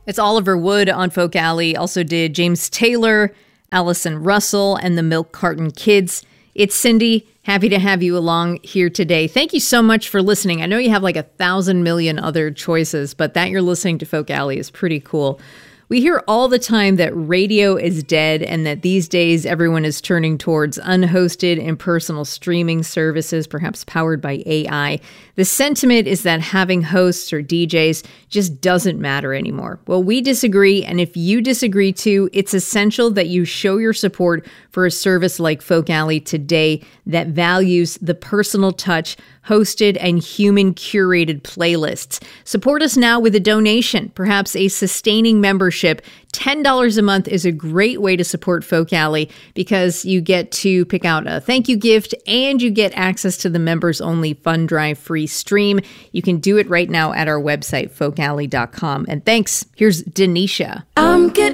It's Oliver Wood on Folk Alley. Also did James Taylor, Allison Russell, and the Milk Carton Kids. It's Cindy. Happy to have you along here today. Thank you so much for listening. I know you have like 1,000 million other choices, but that you're listening to Folk Alley is pretty cool. We hear all the time that radio is dead and that these days everyone is turning towards unhosted impersonal streaming services, perhaps powered by AI. The sentiment is that having hosts or DJs just doesn't matter anymore. Well, we disagree, and if you disagree too, it's essential that you show your support for a service like Folk Alley today that values the personal touch, hosted and human curated playlists. Support us now with a donation, perhaps a sustaining membership. $10 a month is a great way to support Folk Alley because you get to pick out a thank you gift and you get access to the members only Fund Drive free stream. You can do it right now at our website, folkalley.com. And thanks. Here's Denisha. I'm getting